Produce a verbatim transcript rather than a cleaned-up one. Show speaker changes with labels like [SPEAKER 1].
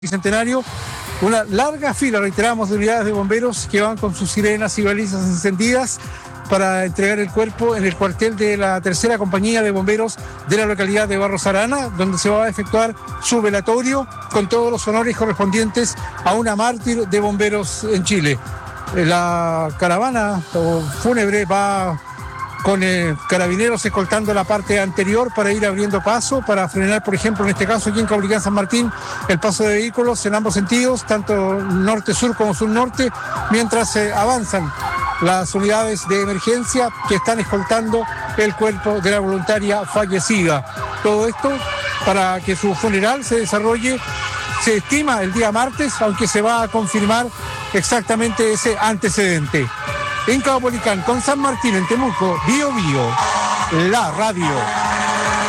[SPEAKER 1] Bicentenario, una larga fila, reiteramos, de unidades de bomberos que van con sus sirenas y balizas encendidas para entregar el cuerpo en el cuartel de la tercera compañía de bomberos de la localidad de Barros Arana, donde se va a efectuar su velatorio con todos los honores correspondientes a una mártir de bomberos en Chile. La caravana fúnebre va con eh, carabineros escoltando la parte anterior para ir abriendo paso, para frenar, por ejemplo, en este caso aquí en Caulicán San Martín, el paso de vehículos en ambos sentidos, tanto norte-sur como sur-norte, mientras eh, avanzan las unidades de emergencia que están escoltando el cuerpo de la voluntaria fallecida. Todo esto para que su funeral se desarrolle, se estima, el día martes, aunque se va a confirmar exactamente ese antecedente. En Caupolicán, con San Martín, en Temuco, Bío Bío, la radio.